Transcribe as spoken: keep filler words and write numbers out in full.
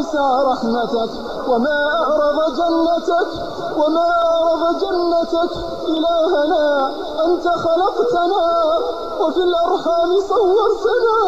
أوسع رحمتك وما أعرض جنتك وما أعرض جنتك. إلهنا أنت خلقتنا وفي الأرحام صورتنا